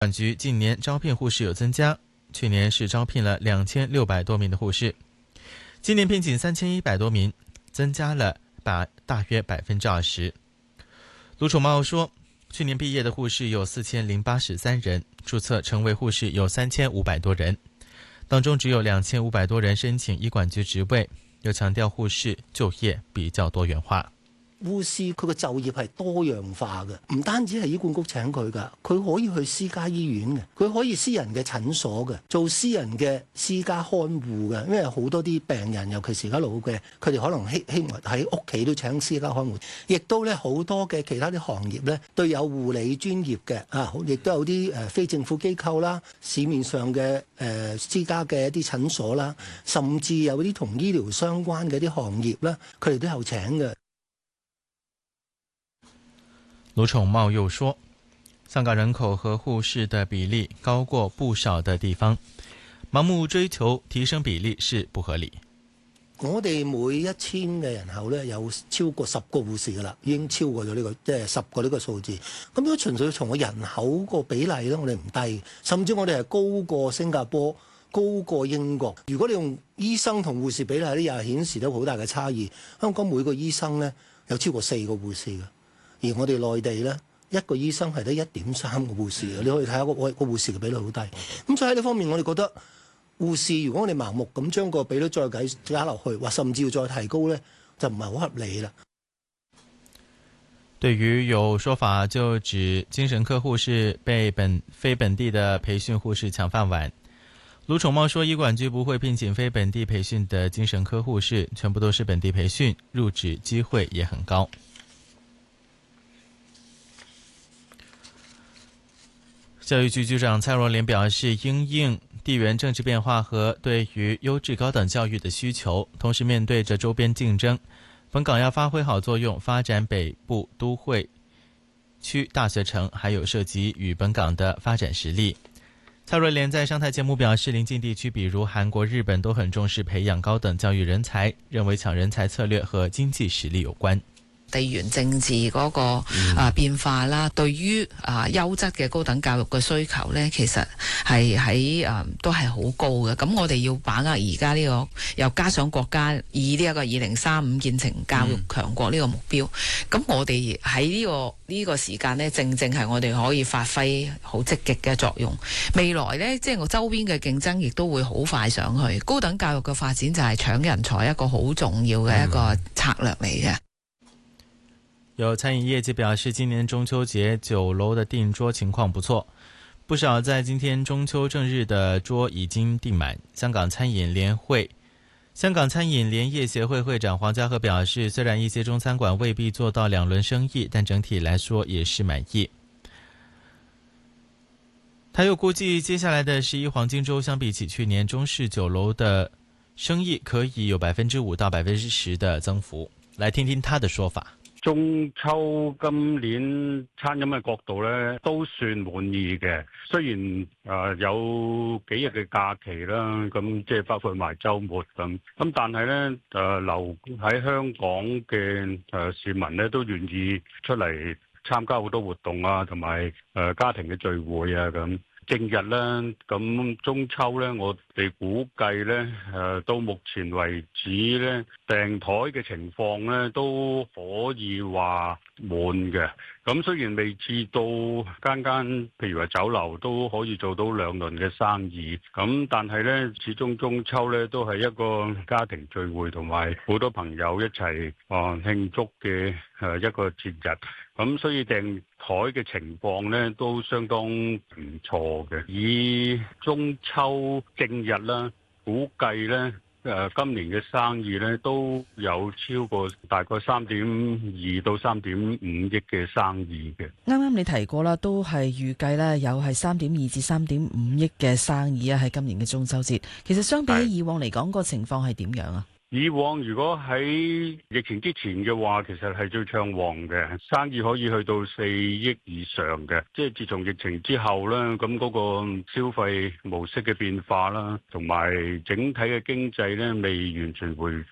管局近年招聘护士有增加，去年是招聘了2600多名的护士，今年聘请3100多名，增加了大约20%。卢宠茂说，去年毕业的护士有4083人，注册成为护士有3500多人，当中只有2500多人申請醫管局職位，又強調護士就業比較多元化。 護士佢個就業係多樣化嘅，唔單止係醫管局請佢㗎，佢可以去私家醫院嘅，佢可以私人嘅診所嘅，做私人嘅私家看護嘅，因為好多啲病人，尤其是而家老嘅，佢哋可能希望喺屋企都請私家看護，亦都咧好多嘅其他啲行業咧都有護理專業嘅啊，亦都有啲非政府機構啦，市面上嘅私家嘅一啲診所啦，甚至有啲同醫療相關嘅啲行業啦，佢哋都有請嘅。 盧寵茂又說，香港人口和護士的比例高過不少的地方，盲目追求提升比例是不合理。 我哋每1000嘅人口咧有超過10個護士噶啦，已經超過咗呢個即係10個呢個數字。咁如果純粹從個人口個比例咧，我哋唔低，甚至我哋係高過新加坡、高過英國。如果你用醫生同護士比例咧，又係顯示到好大嘅差異。香港每個醫生咧有超過4個護士嘅。而我哋內地咧，一個醫生係得1.3個護士嘅，你可以睇下個護士嘅比率好低。咁所以喺呢方面，我哋覺得護士如果我哋盲目咁將個比率再加落去，或甚至要再提高咧，就唔係好合理啦。 對於有說法就指精神科護士被非本地的培訓護士搶飯碗，盧寵茂說，醫管局不會聘請非本地培訓的精神科護士，全部都是本地培訓，入職機會也很高。教育局局長蔡若蓮表示，因應地緣政治變化和對於優質高等教育的需求，同時面對着周邊競爭，本港要發揮好作用，發展北部都會區大學城，還有涉及與本港的發展實力。蔡若蓮在商台節目表示，鄰近地區比如韓國、日本都很重視培養高等教育人才，認為搶人才策略和經濟實力有關。 地緣政治嗰個變化啦，對於優質嘅高等教育嘅需求呢，其實係喺都係好高嘅。咁我哋要把握而家呢個，又加上國家以呢一個2035建成教育強國呢個目標，咁我哋喺呢個時間呢，正係我哋可以發揮好積極嘅作用。未來呢，即係我周邊嘅競爭亦都會好快上去。高等教育嘅發展就係搶人才一個好重要嘅一個策略嚟嘅。 有餐飲業界表示，今年中秋節酒樓的訂桌情況不錯，不少在今天中秋正日的桌已經訂滿。香港餐飲聯業協會會長黃家和表示，雖然一些中餐館未必做到2輪生意，但整體來說也是滿意。他又估計接下來的11黃金週相比起去年，中式酒樓的生意可以有5%到10%的增幅。來聽聽他的說法。 中秋今年餐飲嘅角度咧都算滿意嘅，雖然有幾日嘅假期啦，咁即係包括埋週末咁但係咧留喺香港嘅市民咧都願意出嚟參加好多活動啊，同埋家庭嘅聚會啊咁。正日咧，咁中秋咧，我哋估計咧，到目前為止咧，訂台嘅情況咧都可以話滿嘅。咁雖然未至到間，譬如話酒樓都可以做到2輪嘅生意，咁但係咧，始終中秋咧都係一個家庭聚會同埋好多朋友一齊慶祝嘅一個節日。咁所以訂台嘅情況咧都相當唔錯嘅。以中秋正日啦，估計咧今年嘅生意咧都有超過大概3.2到3.5億嘅生意嘅。 啱啱你提過啦，都係預計咧有係3.2至3.5億嘅生意啊，喺今年嘅中秋節。其實相比起以往嚟講，個情況係點樣啊？ 以往如果喺疫情之前嘅話，其實係最暢旺嘅，生意可以去到4億以上嘅。即係自從疫情之後咧，咁嗰個消費模式嘅變化啦，同埋整體嘅經濟咧未完全回復，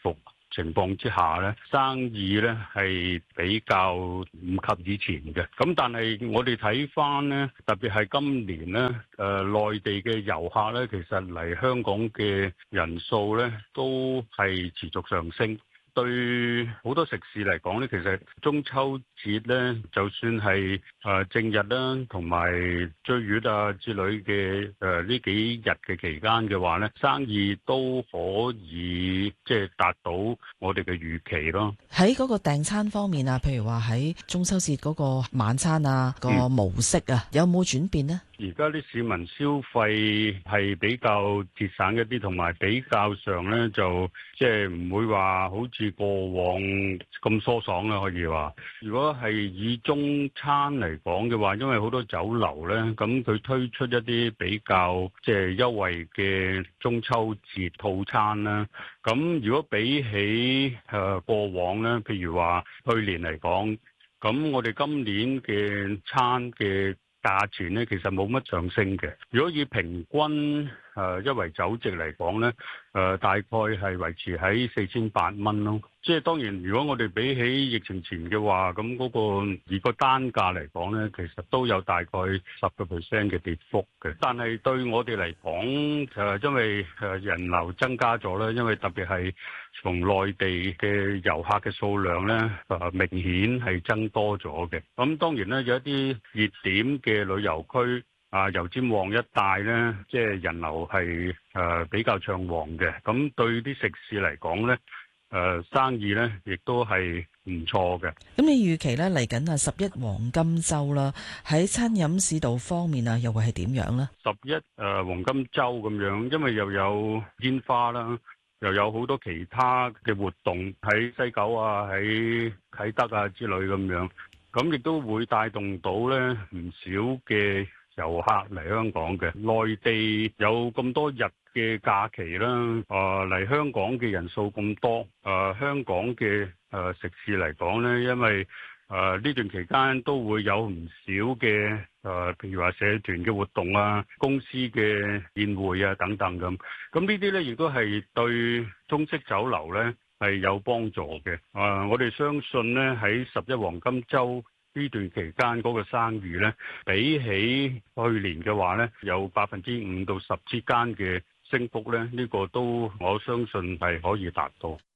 情況之下咧，生意咧係比較唔及以前嘅。咁但係我哋睇翻咧，特別係今年咧，內地嘅遊客咧，其實嚟香港嘅人數咧都係持續上升。對好多食肆嚟講咧，其實中秋節咧，就算係正日啦，同埋追月啊之類嘅呢幾日嘅期間嘅話咧，生意都可以即係達到我哋嘅預期咯。 喺嗰個訂餐方面啊，譬如話喺中秋節嗰個晚餐啊，個模式啊，有冇轉變呢？ 而家啲市民消費係比較節省一啲，同埋比較上咧就即係唔會話好似過往咁疏爽啦。可以話，如果係以中餐嚟講嘅話，因為好多酒樓咧，咁佢推出一啲比較即係優惠嘅中秋節套餐啦。咁如果比起過往咧，譬如話去年嚟講，咁我哋今年嘅餐嘅價錢咧，其實冇乜上升嘅。如果以平均一圍酒席嚟講咧，大概係維持喺4800咯。即係當然，如果我哋比起疫情前嘅話，咁嗰個以個單價嚟講咧，其實都有大概10% 嘅跌幅嘅。但係對我哋嚟講，因為人流增加咗啦，因為特別係從內地嘅遊客嘅數量咧，明顯係增多咗嘅。咁當然咧，有一啲熱點嘅旅遊區。油尖旺一帶咧，即係人流係比較暢旺嘅，咁對啲食肆嚟講咧，生意咧亦都係唔錯嘅。 咁你預期咧嚟緊11黃金週啦，喺餐飲市道方面啊，又會係點樣咧？11 黃金週咁樣，因為又有煙花啦，又有好多其他嘅活動喺西九啊、喺啟德啊之類咁樣，咁亦都會帶動到咧唔少嘅遊客嚟香港嘅。內地有咁多日嘅假期啦，嚟香港嘅人數咁多，香港嘅食肆嚟講咧，因為呢段期間都會有唔少嘅譬如話社團嘅活動啊、公司嘅宴會啊等等咁，咁呢啲咧亦都係對中式酒樓咧係有幫助嘅。我哋相信咧喺11黃金週呢段期間嗰個生意咧，比起去年嘅話咧，有5%到10%之間嘅升幅咧，呢個都我相信係可以達到。